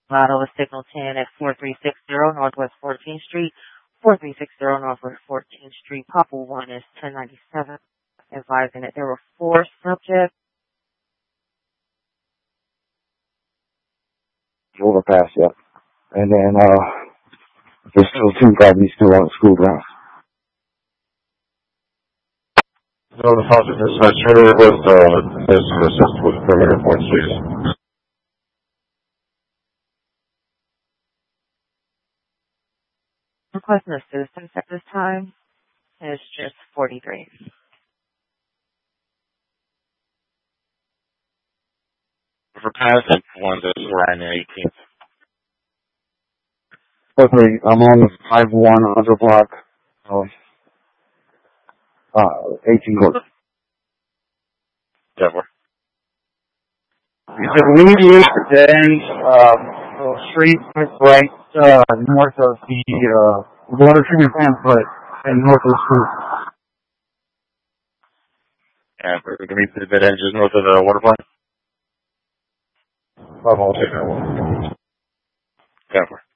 Model is Signal 10 at 4360 Northwest 14th Street. 4360 Northwest 14th Street. Papa 1 is 1097. Advising that there were 4 subjects. Overpass, yep. And then, there's still 2 probably still on the school grounds. No, the project is trailer with, is to assist with perimeter points, please. Requesting assistance at this time is just 43. Overpass and 1 that's around the 18th. Okay, I'm on the 5100 block. 18 court. Denver. You said mediate dead end, street, right, north of the, water treatment plant, but, and north of the school. And we're going to meet the dead end just north of the water plant. I'll take that one. Denver.